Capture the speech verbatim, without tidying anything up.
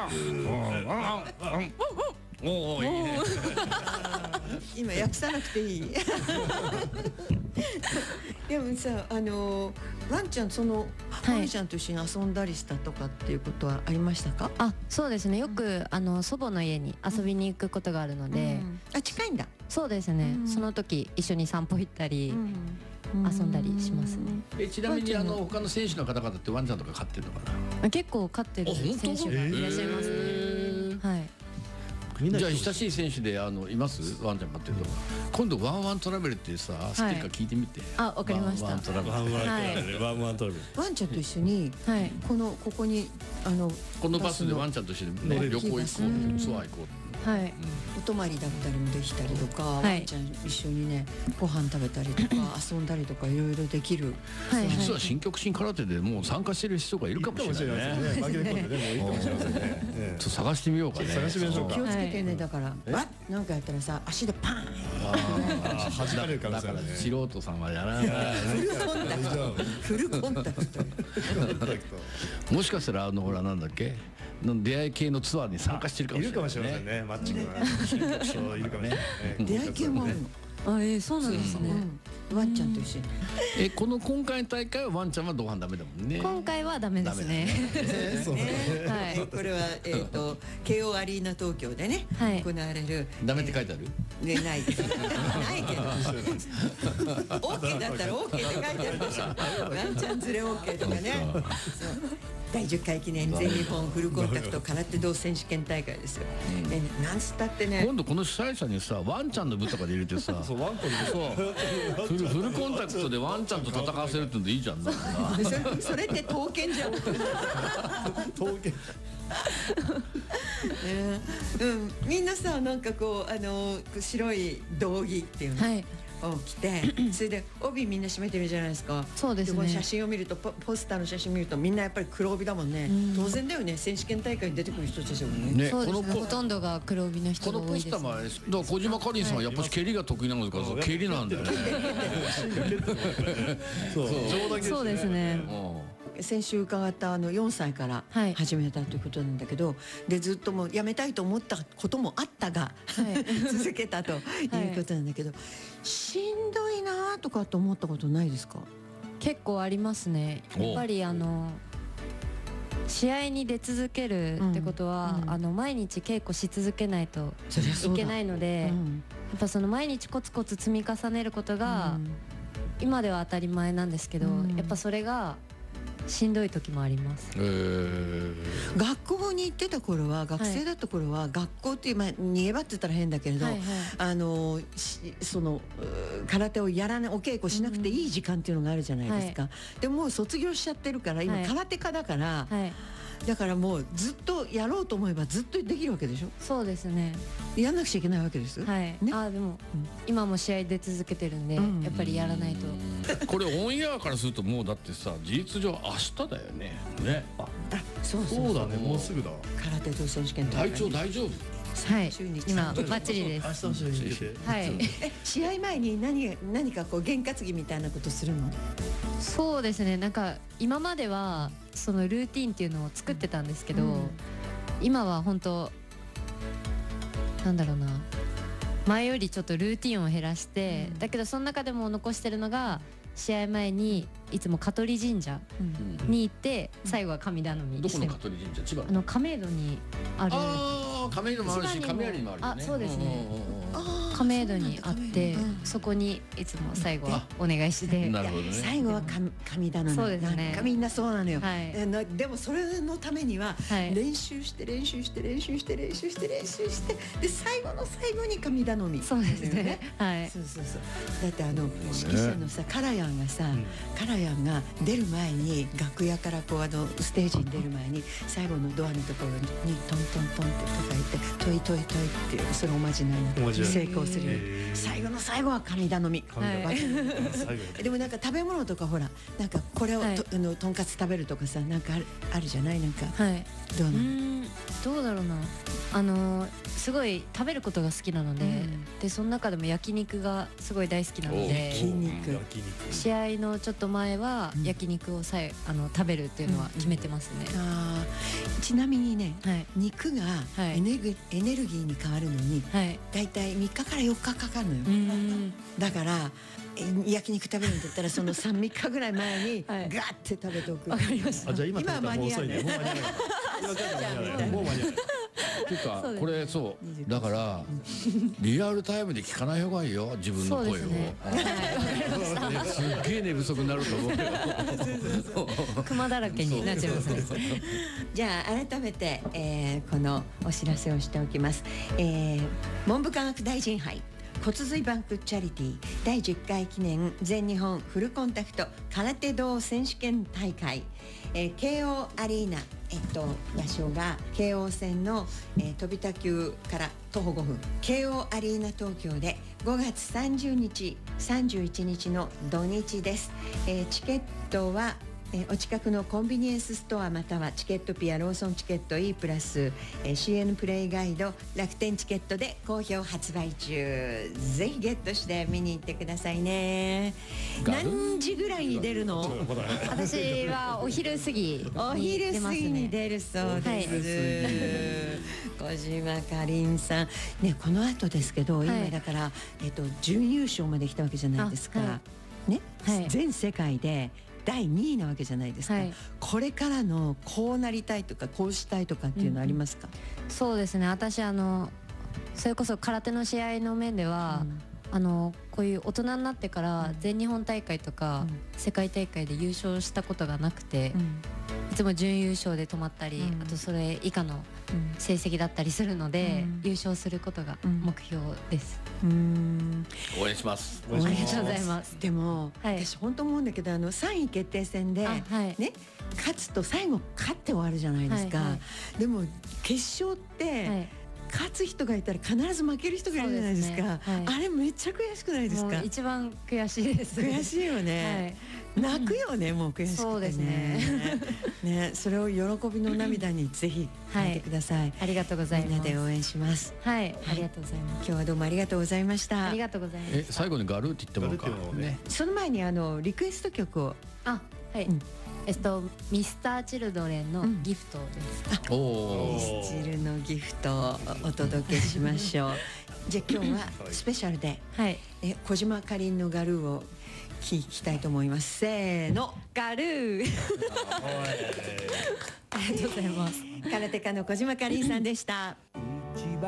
おおいいね。 今訳さなくていい。でもさ、あのワンちゃんそのワンちゃんと一緒に遊んだりしたとかっていうことはありましたか？ あ、そうですね。よくあの祖母の家に遊びに行くことがあるので、 あ、近いんだ。 そうですね。その時一緒に散歩行ったり遊んだりしますね。 え、ちなみにあの他の選手の方々ってワンちゃんとか飼ってるのかな？ 結構飼ってる選手がいらっしゃいますね。はい。 じゃあ親しい選手であのいますワンちゃん飼ってると。今度ワンワントラベルってさ、ステッカー聞いてみて。 あ、わかりました。 ワンワントラベル。 ワンワントラベル。ワンワントラベル。 ワンちゃんと一緒にこのここにあのこのバスでワンちゃんと一緒にね旅行行こう、ツアー行こう。 はい。 お泊まりだったりもできたりとか、ワンちゃん一緒にねご飯食べたりとか遊んだりとかいろいろできる。 実は新極真空手でもう参加してる人がいるかもしれないね。 負けてこんででもいいかもしれませんね。 ちょっと探してみようかね。 探してみましょうか。 気をつけてね。だからわなんかやったらさ、足でパーン。 弾かれるかもしれない。 素人さんはやらない。 フルコンタクト。フルコンタクト。 もしかしたらあのほらなんだっけ、の出会い系のツアーに参加してるかもしれない。 いるかもしれませんね。マッチングが。そういるかもしれない。 出会い系もあるの。 あ、ええ、そうなんですね。 ワンちゃんと一緒に。 え、この今回の大会はワンちゃんは同伴ダメだもんね。 今回はダメですね。 はい。これはえっと慶応アリーナ東京でね行われる。 ダメって書いてある？ ね、ないです。ないけど。オーケーだったらオーケーって書いてあるでしょ。ワンちゃん連れオーケーとかね。だいじゅっかい記念全日本フルコンタクト空手道選手権大会ですよ。なんつったってね。 今度この主催者にさ、ワンちゃんの部とかで入れてさ、そうワンコにそうフルフルコンタクトでワンちゃんと戦わせるってのでいいじゃん。それそれって刀剣じゃん。 刀剣。 うん、みんなさ、なんかこうあの白い道着っていうの。はい。を着て、それで帯みんな締めてるじゃないですか。 そうですね。 写真を見ると ポ, ポスターの写真見るとみんなやっぱり黒帯だもんね。当然だよね。選手権大会に出てくる人たちだもんね。 そうですね。ほとんどが黒帯の人が多いです。 このポスターは小島かりんさんはやっぱり蹴りが得意なのですから、蹴りなんだよね。 そうですね。 先週伺ったあのよんさいから始めたということなんだけど、でずっともうやめたいと思ったこともあったが、続けたということなんだけど、しんどいなとかと思ったことないですか？ 結構ありますね。やっぱりあの試合に出続けるってことは、あの毎日稽古し続けないといけないので、やっぱその毎日コツコツ積み重ねることが今では当たり前なんですけど、やっぱそれがしんどい時もあります。 えー、 学校に行ってた頃は、学生だった頃は、はい、学校っていう、まあ、逃げ場って言ったら変だけれど、はいはい、あのその空手をやらない、お稽古しなくていい時間っていうのがあるじゃないですか、はい、でももう卒業しちゃってるから今、はい、空手家だから、はい、だからもうずっとやろうと思えばずっとできるわけでしょ。 そうですね。 やんなくちゃいけないわけです。 はい。ね、あ、でも、うん、今も試合出続けてるんで、うん、やっぱりやらないと。 これオンエアからするともうだってさ、事実上明日だよね。ね。 あ、そうそうそうだね。もうすぐだ。 空手道選手権体調大丈夫？ はい。今バッチリです。 明日の試合に向けて。 はい。 試合前に何何かこう験担ぎみたいなことするの？ そうですね。なんか今まではそのルーティンっていうのを作ってたんですけど、うん、今は本当なんだろうな。前よりちょっとルーティンを減らして、うん、だけどその中でも残してるのが試合前にいつも香取神社に行って、うん、最後は神頼みして。 どこの香取神社？千葉の？ あの亀戸にある。 ああ、亀戸もあるし、亀有もあるよね。 あ、そうですね。亀戸にあって、そこにいつも最後はお願いして。 なるほどね。 最後は神頼み。 そうですね。 なんかみんなそうなのよ。でもそれのためには練習して練習して練習して練習して練習して、で最後の最後に神頼み。 そうですね。はい。 そうそうそう。だってあの指揮者のさ、カラヤンがさ、カラヤンが出る前に楽屋からこうあのステージに出る前に最後のドアのところにトントントンって叩いてトイトイトイってそれおまじないに成功する。最後の最後は神頼み。でもなんか食べ物とかほらなんかこれをとあのとんかつ食べるとかさ、なんかあるあるじゃない、なんか。 はい。 どうなの？ うん、どうだろうな。あのすすごい食べることが好きなので、 うんでその中でも焼肉がすごい大好きなので焼肉焼肉。 試合のちょっと前はうん焼肉をさえあの食べるっていうのは決めてますね、 あーちなみにねはい肉がはいエネルギー、エネルギーに変わるのにはいだいたいみっかからよっかかかるのよ、 うーんだからえ焼肉食べるんだったらそのさん、みっかぐらい前にガはいーって食べておく。 わかりましたあ、じゃあ今食べたらもう遅いね。もう間に合わない。今食べたら間に合わない。もう間に合わない。 ていうかそうですねこれそうだからリアルタイムで聞かない方がいいよ自分の声を、 そうですねはいすっげえ寝不足になると思うよクマだらけになっちゃいますねじゃあ改めて、えーこのお知らせをしておきます、えー文部科学大臣杯骨髄バンクチャリティーだいじゅっかい記念全日本フルコンタクト空手道選手権大会、えー、慶応アリーナ、えっと、場所が京王線の、えー飛田急から徒歩ごふん慶応アリーナ東京でごがつさんじゅうにちさんじゅういちにちの土日です、えーチケットはえーお近くのコンビニエンスストアまたはチケットピアローソンチケット E プラス、えー シーエヌ プレイガイド楽天チケットで好評発売中ぜひゲットして見に行ってくださいね。 ガル何時ぐらいに出るの？ 私はお昼過ぎおに昼過ぎ出ますねに出るそうです、小島かりんさんねこの後ですけど、 はい今だから、えっと、準優勝まで来たわけじゃないですか、 あはね、 はい全世界でだいにいなわけじゃないですか、 はいこれからのこうなりたいとかこうしたいとかっていうのありますか？ そうですね私あのそれこそ空手の試合の面では、あのこういう大人になってから全日本大会とか、世界大会で優勝したことがなくて、いつも準優勝で止まったり、 うんあとそれ以下の成績だったりするので、 うん優勝することがうん目標です、 うーん応援しますお願いしますありがとうございますでも、 はい私本当思うんだけどあのさんい決定戦で、 あはいね、勝つと最後勝って終わるじゃないですか、 はいはいでも決勝って、 はい勝つ人がいたら必ず負ける人がいるじゃないですかそうですねはいあれめっちゃ悔しくないですか？ もう一番悔しいです悔しいよね、泣くよねもう悔しくてねそうですねねそれを喜びの涙にぜひ変えてください、 ありがとうございみんなますで応援します。 はいありがとうございます今日はどうもありがとうございましたありがとうございますえ最後にガルーって言ってもらおうかガルーっていうのをねその前にあのリクエスト曲をあはい、 うんえっとミスターチルドレンのうんギフトです、 おおおミスチルのギフトをお届けしましょうじゃあ今日はスペシャルではいえ小島かりんのガルーを聞きたいと思いますせーのガルーありがとうございます空手家の小島かりんさんでした一番